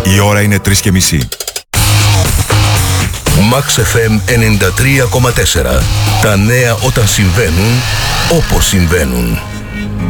Η ώρα είναι 3:30. Max FM 93,4. Τα νέα όταν συμβαίνουν, όπως συμβαίνουν.